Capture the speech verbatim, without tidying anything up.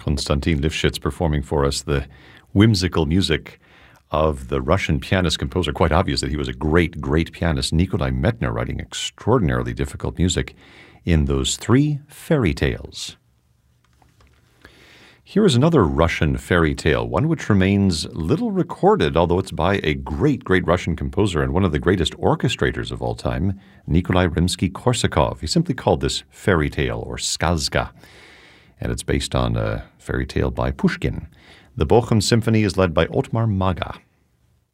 Konstantin Lifshitz performing for us the whimsical music of the Russian pianist-composer. Quite obvious that he was a great, great pianist, Nikolai Medtner, writing extraordinarily difficult music in those three fairy tales. Here is another Russian fairy tale, one which remains little recorded, although it's by a great, great Russian composer and one of the greatest orchestrators of all time, Nikolai Rimsky-Korsakov. He simply called this fairy tale, or skazka, and it's based on a fairy tale by Pushkin. The Bochum Symphony is led by Ottmar Maga.